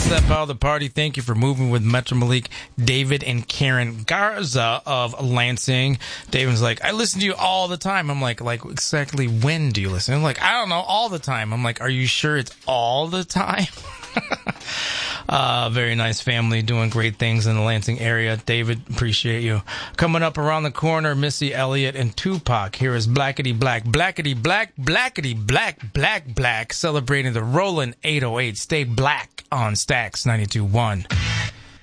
step out of the party. Thank you for moving with Metro Malik, David, and Karen Garza of Lansing. David's like, I listen to you all the time. I'm like exactly when do you listen? I'm like, I don't know, all the time. I'm like, are you sure it's all the time? Very nice family doing great things in the Lansing area. David, appreciate you. Coming up around the corner, Missy Elliott and Tupac. Here is Blackety Black, Blackety Black, Blackety Black, Black, Black, celebrating the Rollin' 808. Stay black on Stax 92.1.